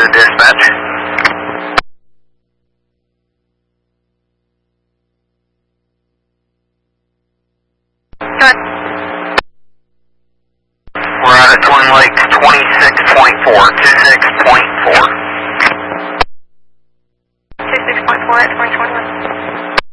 dispatch. We're out at Twin Lakes 26.4, 26.4.